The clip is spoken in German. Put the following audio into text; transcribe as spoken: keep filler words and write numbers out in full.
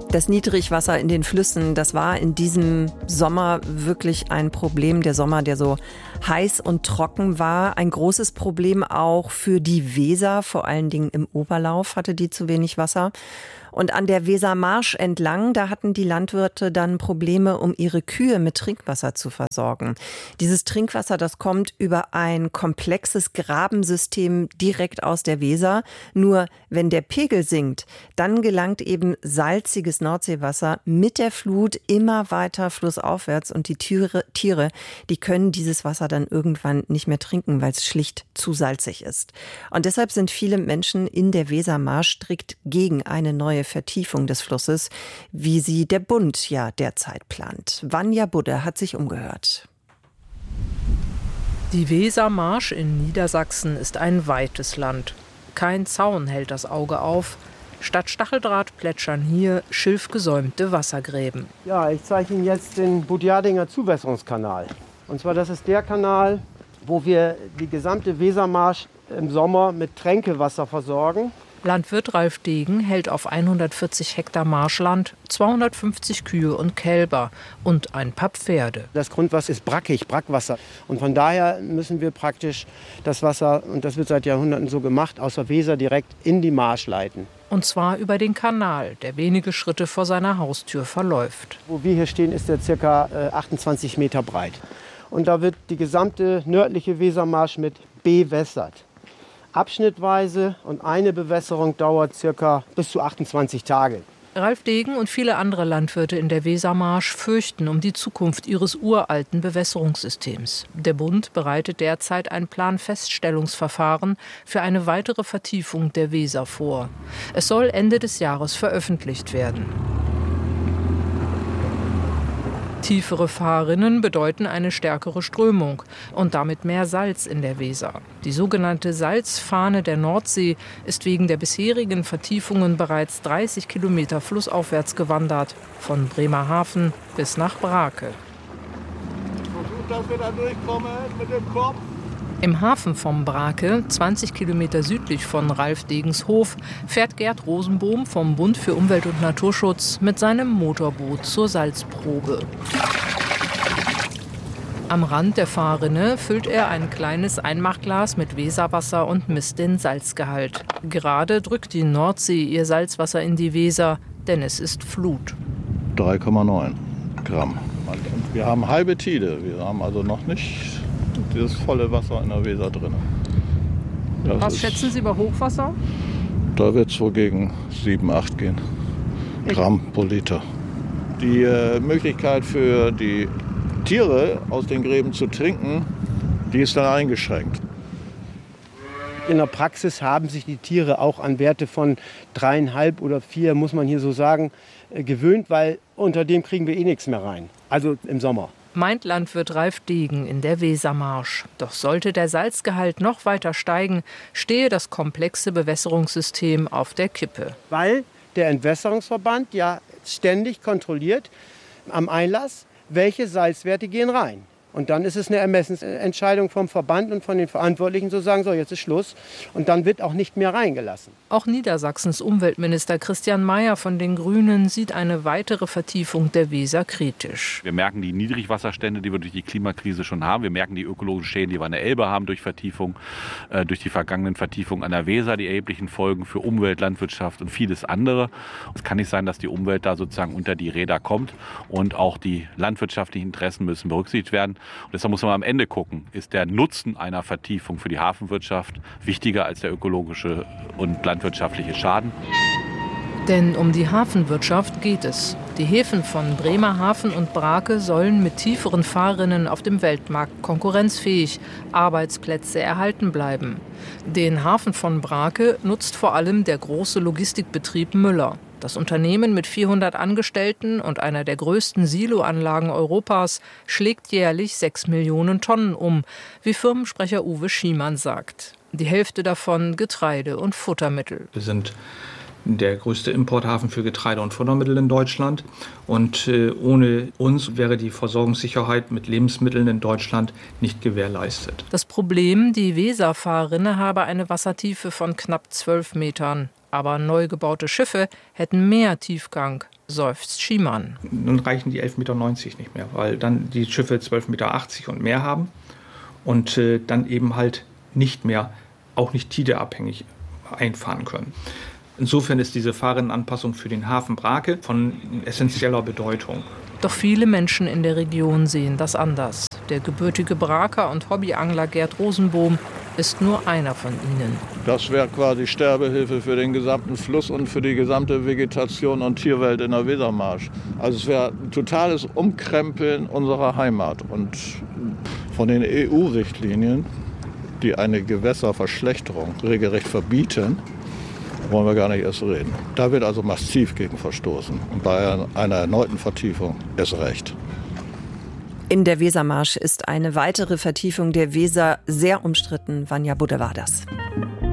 Das Niedrigwasser in den Flüssen, das war in diesem Sommer wirklich ein Problem. Der Sommer, der so heiß und trocken war. Ein großes Problem auch für die Weser, vor allen Dingen im Oberlauf hatte die zu wenig Wasser. Und an der Wesermarsch entlang, da hatten die Landwirte dann Probleme, um ihre Kühe mit Trinkwasser zu versorgen. Dieses Trinkwasser, das kommt über ein komplexes Grabensystem direkt aus der Weser. Nur wenn der Pegel sinkt, dann gelangt eben salziges Nordseewasser mit der Flut immer weiter flussaufwärts. Und die Tiere, Tiere, die können dieses Wasser dann irgendwann nicht mehr trinken, weil es schlicht zu salzig ist. Und deshalb sind viele Menschen in der Wesermarsch strikt gegen eine neue Vertiefung des Flusses, wie sie der Bund ja derzeit plant. Vanja Budde hat sich umgehört. Die Wesermarsch in Niedersachsen ist ein weites Land. Kein Zaun hält das Auge auf. Statt Stacheldraht plätschern hier schilfgesäumte Wassergräben. Ja, ich zeige Ihnen jetzt den Budjardinger Zuwässerungskanal. Und zwar, das ist der Kanal, wo wir die gesamte Wesermarsch im Sommer mit Tränkewasser versorgen. Landwirt Ralf Degen hält auf hundertvierzig Hektar Marschland zweihundertfünfzig Kühe und Kälber und ein paar Pferde. Das Grundwasser ist brackig, Brackwasser. Und von daher müssen wir praktisch das Wasser, und das wird seit Jahrhunderten so gemacht, aus der Weser direkt in die Marsch leiten. Und zwar über den Kanal, der wenige Schritte vor seiner Haustür verläuft. Wo wir hier stehen, ist der ca. achtundzwanzig Meter breit. Und da wird die gesamte nördliche Wesermarsch mit bewässert. Abschnittweise, und eine Bewässerung dauert circa bis zu achtundzwanzig Tage. Ralf Degen und viele andere Landwirte in der Wesermarsch fürchten um die Zukunft ihres uralten Bewässerungssystems. Der Bund bereitet derzeit ein Planfeststellungsverfahren für eine weitere Vertiefung der Weser vor. Es soll Ende des Jahres veröffentlicht werden. Tiefere Fahrrinnen bedeuten eine stärkere Strömung und damit mehr Salz in der Weser. Die sogenannte Salzfahne der Nordsee ist wegen der bisherigen Vertiefungen bereits dreißig Kilometer flussaufwärts gewandert, von Bremerhaven bis nach Brake. Versucht, dass wir da durchkommen mit dem Kopf. Im Hafen von Brake, zwanzig Kilometer südlich von Ralf Degens Hof, fährt Gerd Rosenbohm vom Bund für Umwelt und Naturschutz mit seinem Motorboot zur Salzprobe. Am Rand der Fahrrinne füllt er ein kleines Einmachglas mit Weserwasser und misst den Salzgehalt. Gerade drückt die Nordsee ihr Salzwasser in die Weser, denn es ist Flut. drei Komma neun Gramm. Wir haben halbe Tide, wir haben also noch nicht dieses volle Wasser in der Weser drin. Das Was ist, schätzen Sie bei Hochwasser? Da wird es wohl gegen sieben, acht gehen. Gramm pro Liter. Die äh, Möglichkeit für die Tiere aus den Gräben zu trinken, die ist dann eingeschränkt. In der Praxis haben sich die Tiere auch an Werte von dreieinhalb oder vier, muss man hier so sagen, gewöhnt, weil unter dem kriegen wir eh nichts mehr rein. Also im Sommer. Meint Landwirt Ralf Degen in der Wesermarsch. Doch sollte der Salzgehalt noch weiter steigen, stehe das komplexe Bewässerungssystem auf der Kippe. Weil der Entwässerungsverband ja ständig kontrolliert am Einlass, welche Salzwerte gehen rein. Und dann ist es eine Ermessensentscheidung vom Verband und von den Verantwortlichen zu sagen, so jetzt ist Schluss. Und dann wird auch nicht mehr reingelassen. Auch Niedersachsens Umweltminister Christian Mayer von den Grünen sieht eine weitere Vertiefung der Weser kritisch. Wir merken die Niedrigwasserstände, die wir durch die Klimakrise schon haben. Wir merken die ökologischen Schäden, die wir an der Elbe haben durch Vertiefung, äh, durch die vergangenen Vertiefungen an der Weser, die erheblichen Folgen für Umwelt, Landwirtschaft und vieles andere. Es kann nicht sein, dass die Umwelt da sozusagen unter die Räder kommt und auch die landwirtschaftlichen Interessen müssen berücksichtigt werden. Und deshalb muss man am Ende gucken, ist der Nutzen einer Vertiefung für die Hafenwirtschaft wichtiger als der ökologische und landwirtschaftliche Schaden? Denn um die Hafenwirtschaft geht es. Die Häfen von Bremerhaven und Brake sollen mit tieferen Fahrrinnen auf dem Weltmarkt konkurrenzfähig, Arbeitsplätze erhalten bleiben. Den Hafen von Brake nutzt vor allem der große Logistikbetrieb Müller. Das Unternehmen mit vierhundert Angestellten und einer der größten Siloanlagen Europas schlägt jährlich sechs Millionen Tonnen um, wie Firmensprecher Uwe Schiemann sagt. Die Hälfte davon Getreide und Futtermittel. Wir sind der größte Importhafen für Getreide und Futtermittel in Deutschland. Und äh, ohne uns wäre die Versorgungssicherheit mit Lebensmitteln in Deutschland nicht gewährleistet. Das Problem, die Weserfahrrinne habe eine Wassertiefe von knapp zwölf Metern. Aber neu gebaute Schiffe hätten mehr Tiefgang, seufzt Schiemann. Nun reichen die elf Komma neunzig Meter nicht mehr, weil dann die Schiffe zwölf Komma achtzig Meter und mehr haben und äh, dann eben halt nicht mehr, auch nicht tideabhängig einfahren können. Insofern ist diese Fahrrinnenanpassung für den Hafen Brake von essentieller Bedeutung. Doch viele Menschen in der Region sehen das anders. Der gebürtige Braker und Hobbyangler Gerd Rosenbohm ist nur einer von ihnen. Das wäre quasi Sterbehilfe für den gesamten Fluss und für die gesamte Vegetation und Tierwelt in der Wesermarsch. Also es wäre ein totales Umkrempeln unserer Heimat. Und von den E U-Richtlinien, die eine Gewässerverschlechterung regelrecht verbieten, wollen wir gar nicht erst reden. Da wird also massiv gegen verstoßen. Und bei einer erneuten Vertiefung erst recht. In der Wesermarsch ist eine weitere Vertiefung der Weser sehr umstritten. Vanja Budde war das.